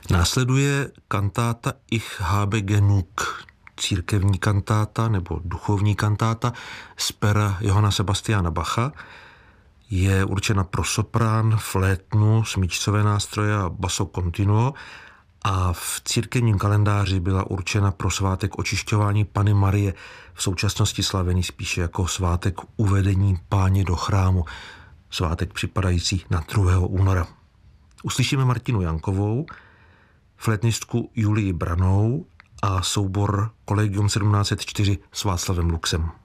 Následuje kantáta Ich habe genug, církevní kantáta nebo duchovní kantáta z pera Johana Sebastiana Bacha. Je určena pro soprán, flétnu, smyčcové nástroje a basso continuo a v církevním kalendáři byla určena pro svátek očišťování Panny Marie, v současnosti slavený spíše jako svátek uvedení Páně do chrámu, svátek připadající na 2. února. Uslyšíme Martinu Jankovou, flétnistku Julii Branou a soubor Collegium 1704 s Václavem Luxem.